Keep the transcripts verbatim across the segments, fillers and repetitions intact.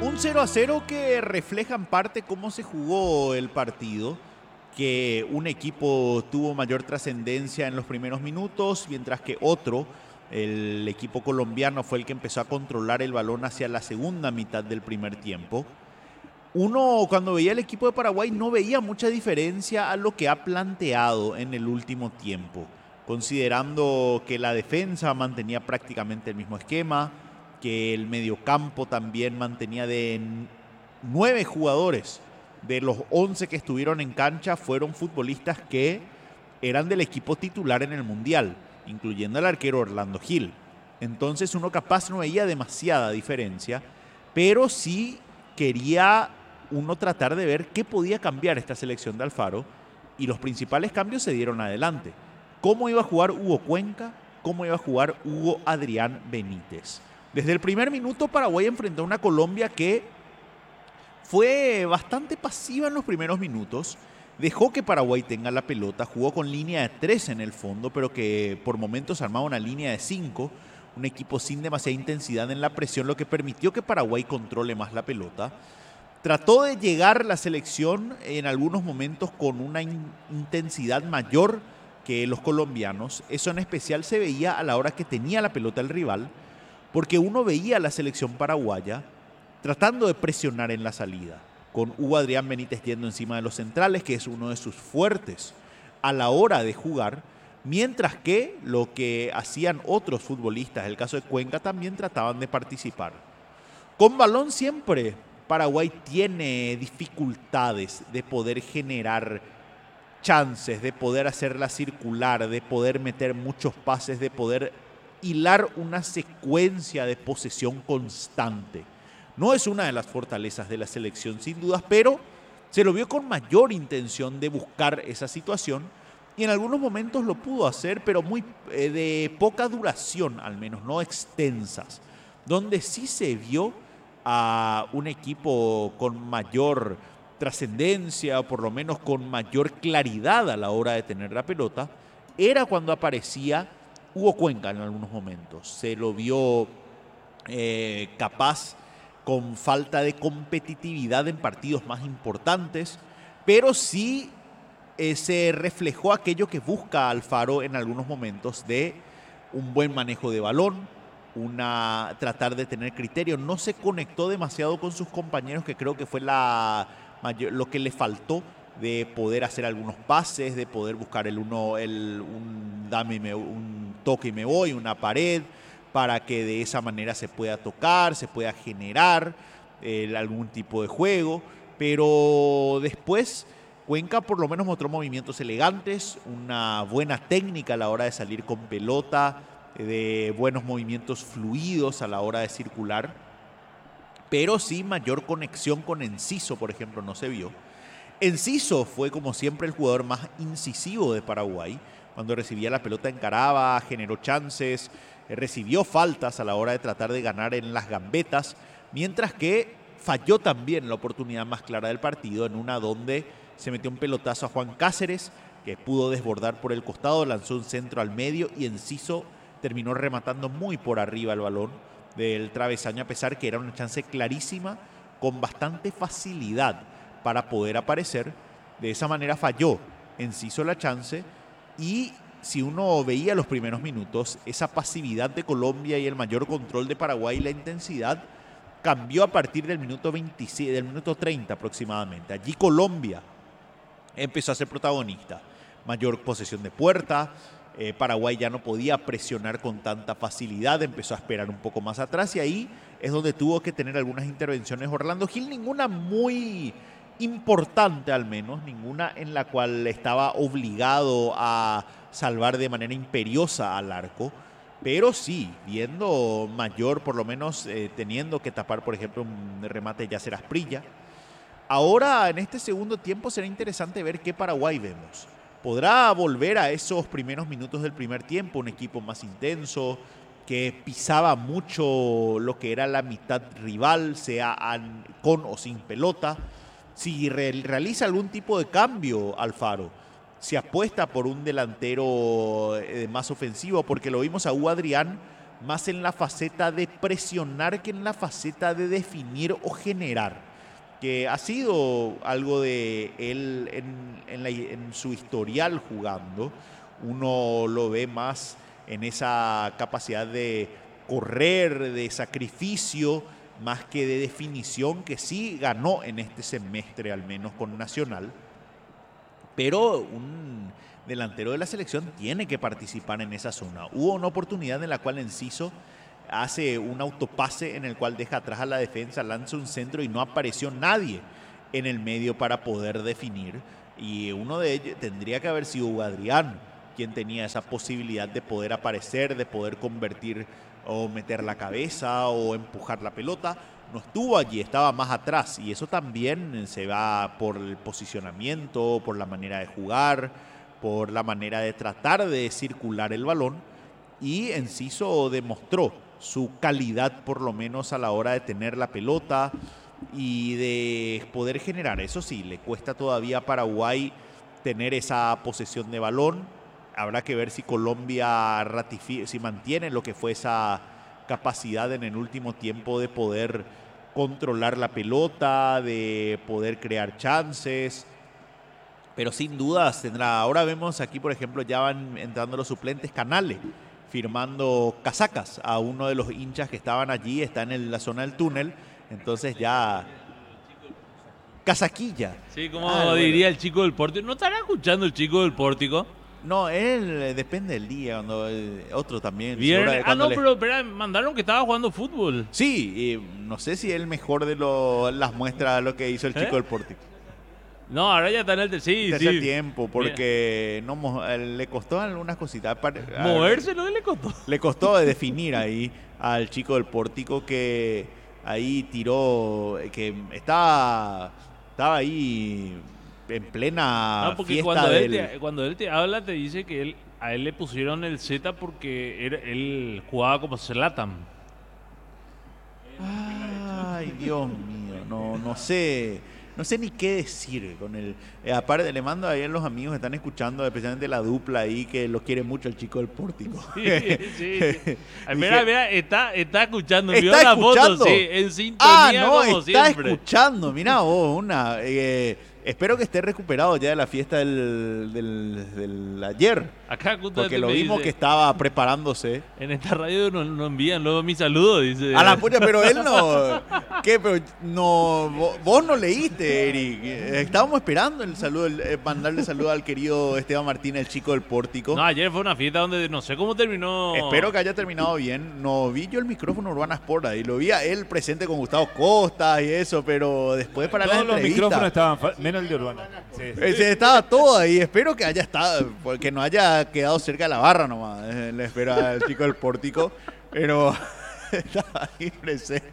Un cero a cero que refleja en parte cómo se jugó el partido, que un equipo tuvo mayor trascendencia en los primeros minutos, mientras que otro, el equipo colombiano, fue el que empezó a controlar el balón hacia la segunda mitad del primer tiempo. Uno, cuando veía el equipo de Paraguay, no veía mucha diferencia a lo que ha planteado en el último tiempo, considerando que la defensa mantenía prácticamente el mismo esquema, que el mediocampo también mantenía de nueve jugadores. De los once que estuvieron en cancha fueron futbolistas que eran del equipo titular en el Mundial, incluyendo al arquero Orlando Gil. Entonces uno capaz no veía demasiada diferencia, pero sí quería uno tratar de ver qué podía cambiar esta selección de Alfaro, y los principales cambios se dieron adelante. ¿Cómo iba a jugar Hugo Cuenca? ¿Cómo iba a jugar Hugo Adrián Benítez? Desde el primer minuto Paraguay enfrentó a una Colombia que fue bastante pasiva en los primeros minutos, dejó que Paraguay tenga la pelota, jugó con línea de tres en el fondo, pero que por momentos armaba una línea de cinco, un equipo sin demasiada intensidad en la presión, lo que permitió que Paraguay controle más la pelota. Trató de llegar la selección en algunos momentos con una in- intensidad mayor que los colombianos. Eso en especial se veía a la hora que tenía la pelota el rival, porque uno veía a la selección paraguaya tratando de presionar en la salida, con Hugo Adrián Benítez yendo encima de los centrales, que es uno de sus fuertes a la hora de jugar, mientras que lo que hacían otros futbolistas, el caso de Cuenca, también trataban de participar. Con balón siempre Paraguay tiene dificultades de poder generar chances, de poder hacerla circular, de poder meter muchos pases, de poder hilar una secuencia de posesión constante. No es una de las fortalezas de la selección, sin dudas, pero se lo vio con mayor intención de buscar esa situación y en algunos momentos lo pudo hacer, pero muy eh, de poca duración, al menos, no extensas, donde sí se vio a un equipo con mayor trascendencia, o por lo menos con mayor claridad a la hora de tener la pelota, era cuando aparecía Hugo Cuenca en algunos momentos. Se lo vio eh, capaz, con falta de competitividad en partidos más importantes, pero sí eh, se reflejó aquello que busca Alfaro en algunos momentos, de un buen manejo de balón, una, tratar de tener criterio. No se conectó demasiado con sus compañeros, que creo que fue la, mayor, lo que le faltó, de poder hacer algunos pases, de poder buscar el uno, el, un, dame, me, un toque y me voy, una pared, para que de esa manera se pueda tocar, se pueda generar eh, algún tipo de juego. Pero después Cuenca por lo menos mostró movimientos elegantes, una buena técnica a la hora de salir con pelota, de buenos movimientos fluidos a la hora de circular, pero sí mayor conexión con Enciso, por ejemplo, no se vio. Enciso fue, como siempre, el jugador más incisivo de Paraguay. Cuando recibía la pelota encaraba, generó chances, recibió faltas a la hora de tratar de ganar en las gambetas, mientras que falló también la oportunidad más clara del partido, en una donde se metió un pelotazo a Juan Cáceres, que pudo desbordar por el costado, lanzó un centro al medio y Enciso terminó rematando muy por arriba el balón del travesaño, a pesar que era una chance clarísima, con bastante facilidad para poder aparecer. De esa manera falló Enciso la chance, y si uno veía los primeros minutos, esa pasividad de Colombia y el mayor control de Paraguay, la intensidad cambió a partir del minuto veintisiete, del minuto treinta aproximadamente. Allí Colombia empezó a ser protagonista, mayor posesión de puerta, eh, Paraguay ya no podía presionar con tanta facilidad, empezó a esperar un poco más atrás, y ahí es donde tuvo que tener algunas intervenciones Orlando Gil, ninguna muy importante, al menos ninguna en la cual estaba obligado a salvar de manera imperiosa al arco, pero sí viendo mayor, por lo menos eh, teniendo que tapar, por ejemplo, un remate de Yasser Asprilla. Ahora, en este segundo tiempo, será interesante ver qué Paraguay vemos. ¿Podrá volver a esos primeros minutos del primer tiempo, un equipo más intenso, que pisaba mucho lo que era la mitad rival, sea con o sin pelota? Si re realiza algún tipo de cambio Alfaro, si apuesta por un delantero eh, más ofensivo, porque lo vimos a Hugo Adrián más en la faceta de presionar que en la faceta de definir o generar, que ha sido algo de él en, en, la, en su historial jugando. Uno lo ve más en esa capacidad de correr, de sacrificio, más que de definición, que sí ganó en este semestre, al menos con Nacional. Pero un delantero de la selección tiene que participar en esa zona. Hubo una oportunidad en la cual Enciso hace un autopase en el cual deja atrás a la defensa, lanza un centro y no apareció nadie en el medio para poder definir. Y uno de ellos tendría que haber sido Hugo Adrián, quien tenía esa posibilidad de poder aparecer, de poder convertir o meter la cabeza o empujar la pelota. No estuvo allí, estaba más atrás, y eso también se va por el posicionamiento, por la manera de jugar, por la manera de tratar de circular el balón, y Enciso demostró su calidad, por lo menos a la hora de tener la pelota y de poder generar. Eso sí, le cuesta todavía a Paraguay tener esa posesión de balón. Habrá que ver si Colombia ratifica, si mantiene lo que fue esa capacidad en el último tiempo de poder controlar la pelota, de poder crear chances. Pero sin dudas tendrá. Ahora vemos aquí, por ejemplo, ya van entrando los suplentes. Canales firmando casacas a uno de los hinchas que estaban allí, está en el, la zona del túnel. Entonces ya... Casaquilla. Sí, como ah, diría bueno. el chico del pórtico. ¿No estará escuchando el chico del pórtico? No, él depende del día, cuando el otro también. Viernes. Ah, no, le... pero espera, mandaron que estaba jugando fútbol. Sí, y no sé si es el mejor de lo, las muestras de lo que hizo el chico ¿Eh? del pórtico. No, ahora ya está en el ter sí, tercer sí. tiempo, porque no, le costó algunas cositas. Moverse no le costó. Le costó definir ahí al chico del pórtico, que ahí tiró, que estaba, estaba ahí en plena no, porque fiesta cuando del... él te, cuando él te habla te dice que él, a él le pusieron el Z porque era, él jugaba como Zlatan. Ay, Dios mío, no, no sé, no sé ni qué decir con el. Eh, aparte, le mando ahí a los amigos que están escuchando, especialmente la dupla ahí, que lo quiere mucho el chico del pórtico. Sí, sí. Ay, mira, mira, está, está escuchando, ¿Está vio la escuchando? foto, sí, en sintonía ah, no, como está siempre. escuchando, mira vos, una. Eh, espero que esté recuperado ya de la fiesta del, del, del ayer. Acá porque lo vimos dice, que estaba preparándose. En esta radio nos no envían luego mis saludos, dice. A la pucha, pero él no. ¿Qué? Pero no. Vos, vos no leíste, Eric. Estábamos esperando el saludo, el, eh, mandarle saludo al querido Esteban Martínez, el chico del pórtico. No, ayer fue una fiesta donde no sé cómo terminó. Espero que haya terminado bien. No vi yo el micrófono Urbana Sport ahí. Lo vi a él presente con Gustavo Costa y eso, pero después para la entrevista. Todos los micrófonos estaban, menos el de Urbana. Sí, sí. Estaba todo ahí. Espero que haya estado, porque no haya quedado cerca de la barra nomás. Eh, le espero al chico del pórtico, pero estaba ahí presente.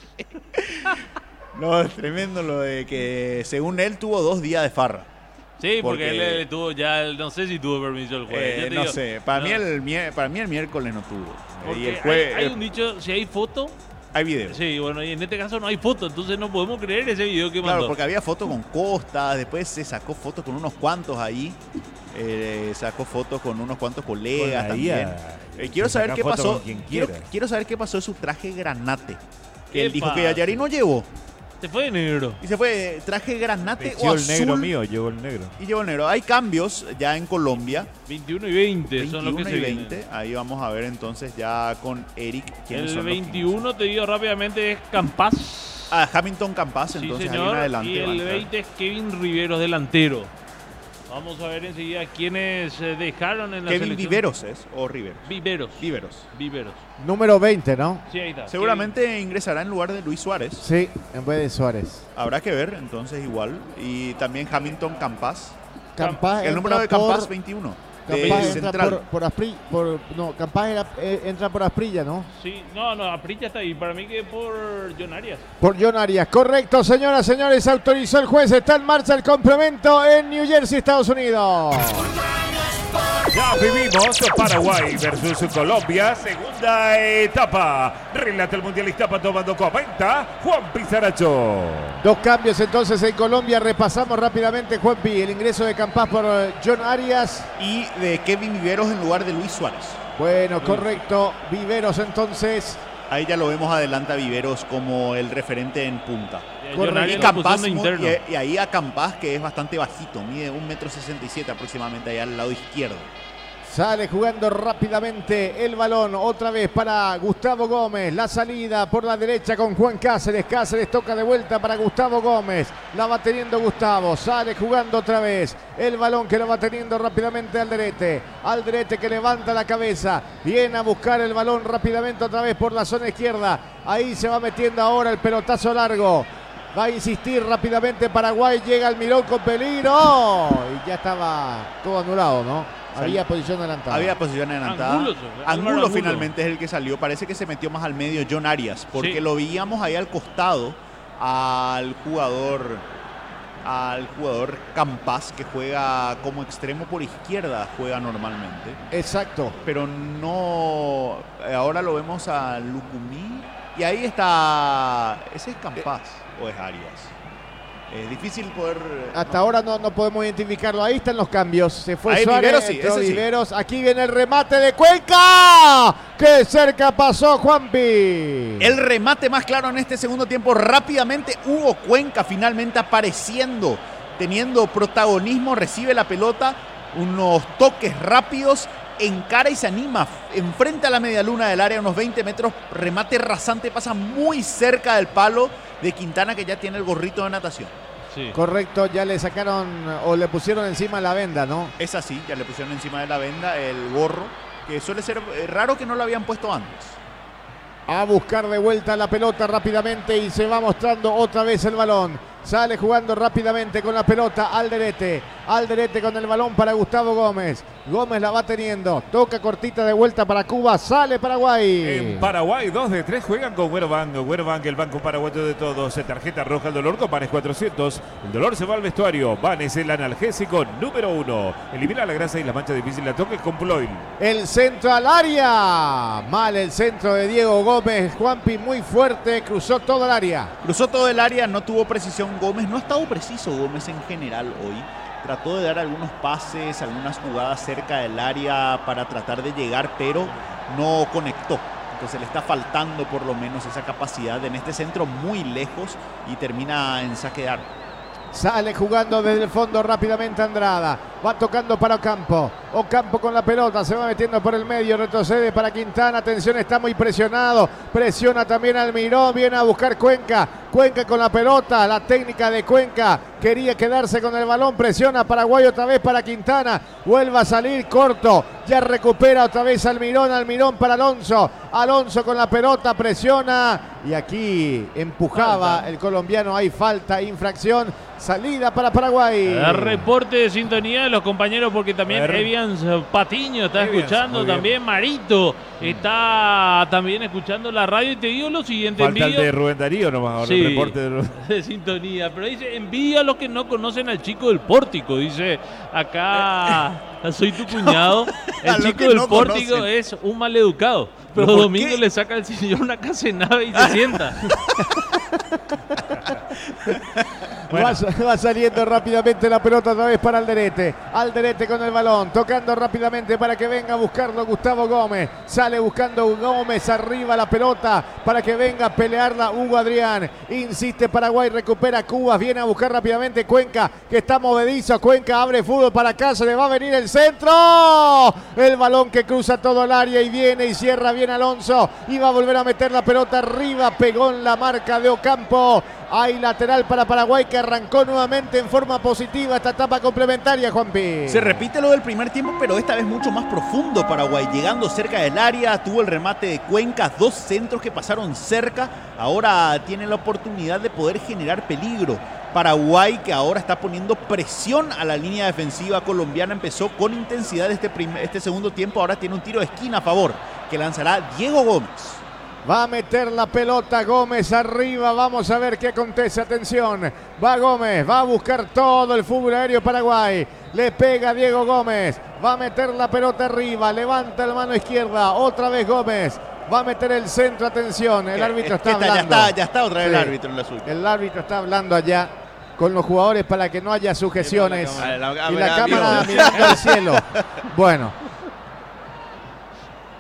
No, es tremendo lo de que según él tuvo dos días de farra. Sí, porque, porque él, él tuvo ya, no sé si tuvo permiso el jueves. Eh, no digo, sé, para, no. Mí el, para mí el miércoles no tuvo. Y el jueves, hay, hay un dicho, si hay foto... Hay video. Sí, bueno, y en este caso no hay foto, entonces no podemos creer ese video que mandó. Claro, porque había foto con Costa, después se sacó fotos con unos cuantos ahí. Eh, sacó fotos con unos cuantos colegas con también. Eh, quiero saber qué pasó. Quiero, quiero saber qué pasó de su traje granate. Que él dijo pasa? que Yayari no llevó. Se fue de negro. Y se fue traje granate Peció o el azul. negro mío, llegó el negro. Y llegó el negro. Hay cambios ya en Colombia. veintiuno y veinte veintiuno son los que y se veinte. vienen. Ahí vamos a ver entonces ya con Eric. El son veintiuno, te digo rápidamente, es Campas. Ah, Hamilton Campas, sí, entonces señor, ahí en adelante. Y el veinte es Kevin Riveros, delantero. Vamos a ver enseguida quiénes dejaron en la Kevin selección. Viveros es, o Riveros. Viveros. Viveros. Viveros. Número veinte, ¿no? Sí, ahí está. Seguramente Kevin. ingresará en lugar de Luis Suárez. Sí, en vez de Suárez. Habrá que ver, entonces igual. Y también Hamilton Campas. Campas El número de Campas, por... veintiuno. Campas entra por, por Asprilla, por, no, Campas era, eh, entra por Asprilla, ¿no? Sí, no, no, Asprilla está ahí. Para mí que por John Arias. Por John Arias, correcto, señoras, señores, autorizó el juez, está en marcha el complemento en New Jersey, Estados Unidos. Ya vivimos Paraguay versus Colombia, segunda etapa. Relata el mundialista tomando comenta Juan Pizaracho. Dos cambios entonces en Colombia, repasamos rápidamente, Juanpi, el ingreso de Campas por John Arias. Y de Kevin Viveros en lugar de Luis Suárez. Bueno, correcto. Viveros entonces. Ahí ya lo vemos adelante a Viveros como el referente en punta. Correcto. Y, Campás, y, y ahí a Campás, que es bastante bajito, mide un metro sesenta y siete aproximadamente, allá al lado izquierdo. Sale jugando rápidamente el balón otra vez para Gustavo Gómez. La salida por la derecha con Juan Cáceres. Cáceres toca de vuelta para Gustavo Gómez. La va teniendo Gustavo. Sale jugando otra vez. El balón que lo va teniendo rápidamente Alderete. Alderete que levanta la cabeza. Viene a buscar el balón rápidamente otra vez por la zona izquierda. Ahí se va metiendo ahora el pelotazo largo. Va a insistir rápidamente Paraguay. Llega Almirón con peligro. ¡Oh! Y ya estaba todo anulado, ¿no? Había posición adelantada. Había posición adelantada. Angulo, Angulo, Angulo finalmente es el que salió. Parece que se metió más al medio John Arias. Porque sí. Lo veíamos ahí al costado al jugador al jugador Campás, que juega como extremo por izquierda, juega normalmente. Exacto. Pero no... Ahora lo vemos a Lucumí. Y ahí está... ¿Ese es Campás eh. o es Arias? Es difícil poder... Hasta no. ahora no, no podemos identificarlo. Ahí están los cambios. Se fue Ahí Suárez, Viveros, sí, entró ese Viveros. Sí. Aquí viene el remate de Cuenca. ¡Qué cerca pasó Juanpi! El remate más claro en este segundo tiempo. Rápidamente Hugo Cuenca finalmente apareciendo, teniendo protagonismo. Recibe la pelota, unos toques rápidos, encara y se anima. Enfrente a la medialuna del área, unos veinte metros. Remate rasante, pasa muy cerca del palo de Quintana, que ya tiene el gorrito de natación. Sí. Correcto, ya le sacaron o le pusieron encima la venda, ¿no? Es así, ya le pusieron encima de la venda el gorro, que suele ser raro que no lo habían puesto antes. A buscar de vuelta la pelota rápidamente y se va mostrando otra vez el balón. Sale jugando rápidamente con la pelota Alderete. Alderete con el balón para Gustavo Gómez. Gómez la va teniendo. Toca cortita de vuelta para Cuba. Sale Paraguay. En Paraguay, dos de tres juegan con Güerobank. Güerobank, el banco paraguayo de todos. Tarjeta roja al dolor con Vanes cuatrocientos. El dolor se va al vestuario. Vanes, el analgésico número uno. Elimina la grasa y las manchas difíciles. La toques con Ploil. El centro al área. Mal el centro de Diego Gómez. Juanpi muy fuerte. Cruzó todo el área. Cruzó todo el área. No tuvo precisión Gómez. No ha estado preciso Gómez en general hoy. Trató de dar algunos pases, algunas jugadas cerca del área para tratar de llegar, pero no conectó. Entonces le está faltando por lo menos esa capacidad en este centro muy lejos y termina en saque de arco. Sale jugando desde el fondo rápidamente Andrada. Va tocando para Ocampo. Ocampo con la pelota. Se va metiendo por el medio. Retrocede para Quintana. Atención, está muy presionado. Presiona también Almirón. Viene a buscar Cuenca. Cuenca con la pelota. La técnica de Cuenca. Quería quedarse con el balón. Presiona Paraguay otra vez para Quintana. Vuelve a salir corto. Ya recupera otra vez Almirón. Almirón para Alonso. Alonso con la pelota. Presiona. Y aquí empujaba falta. El colombiano. Hay falta, infracción. Salida para Paraguay. El reporte de sintonía de los compañeros, porque también Evians Patiño está Evians, escuchando, también Marito mm. está también escuchando la radio. Y te digo lo siguiente: falta envío, el de Rubén Darío nomás ahora, sí, el reporte de, de sintonía. Pero dice: envidia a los que no conocen al chico del pórtico. Dice acá, soy tu cuñado. El chico del no pórtico conocen. Es un maleducado. Pero domingo le saca al señor una casenada y se sienta. Bueno. Va, va saliendo rápidamente la pelota otra vez para Alderete. Alderete con el balón, tocando rápidamente para que venga a buscarlo Gustavo Gómez. Sale buscando Gómez arriba la pelota para que venga a pelearla Hugo Adrián. Insiste Paraguay, recupera Cuba, viene a buscar rápidamente Cuenca, que está movedizo. Cuenca abre fútbol para acá, se le va a venir el centro. El balón que cruza todo el área y viene y cierra bien Alonso. Y va a volver a meter la pelota arriba, pegó en la marca de Ocampo. Hay lateral para Paraguay, que arrancó nuevamente en forma positiva esta etapa complementaria, Juanpi. Se repite lo del primer tiempo, pero esta vez mucho más profundo Paraguay. Llegando cerca del área, tuvo el remate de Cuenca, dos centros que pasaron cerca. Ahora tiene la oportunidad de poder generar peligro. Paraguay, que ahora está poniendo presión a la línea defensiva colombiana, empezó con intensidad este, primer, este segundo tiempo. Ahora tiene un tiro de esquina a favor, que lanzará Diego Gómez. Va a meter la pelota Gómez arriba. Vamos a ver qué acontece. Atención. Va Gómez. Va a buscar todo el fútbol aéreo Paraguay. Le pega Diego Gómez. Va a meter la pelota arriba. Levanta la mano izquierda. Otra vez Gómez. Va a meter el centro. Atención. El árbitro está hablando. Ya está, ya está otra vez sí. El árbitro en la suya. El árbitro está hablando allá con los jugadores para que no haya sujeciones. La cámara, y la cámara mirando al cielo. Bueno.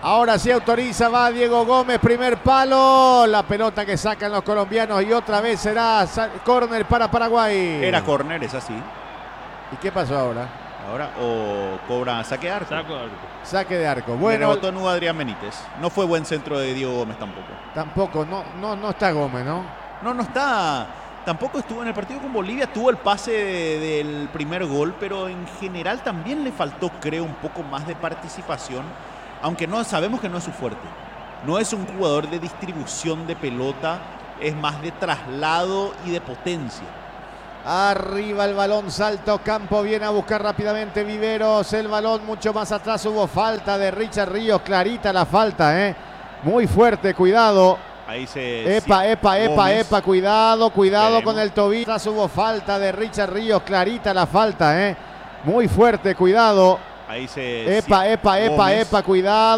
Ahora sí autoriza, va Diego Gómez, primer palo. La pelota que sacan los colombianos y otra vez será córner para Paraguay. Era córner, es así. ¿Y qué pasó ahora? Ahora o cobra saque de arco. Saco de arco. Saque de arco. Bueno, Bueno, rebotó Nudo Adrián Benítez. No fue buen centro de Diego Gómez tampoco. tampoco, no, no, no está Gómez, ¿no? No, no está. Tampoco estuvo en el partido con Bolivia. Tuvo el pase de, del primer gol, pero en general también le faltó, creo, un poco más de participación. Aunque no sabemos que no es su fuerte. No es un jugador de distribución de pelota, es más de traslado y de potencia. Arriba el balón, salto, Campo viene a buscar rápidamente Viveros, el balón mucho más atrás, hubo falta de Richard Ríos, clarita la falta, ¿eh? Muy fuerte, cuidado. Ahí se... Epa, epa, epa, Gómez. epa, cuidado, cuidado Veremos. con el tobillo. Atrás hubo falta de Richard Ríos, clarita la falta, ¿eh? Muy fuerte, cuidado. Ahí se... Epa, epa, epa, Gómez. epa, cuidado.